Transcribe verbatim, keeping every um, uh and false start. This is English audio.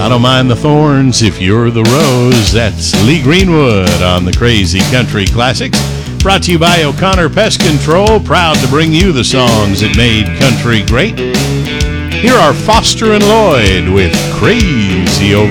I don't mind the thorns if you're the rose. That's Lee Greenwood on the Crazy Country Classics. Brought to you by O'Connor Pest Control. Proud to bring you the songs that made country great. Here are Foster and Lloyd with Crazy Over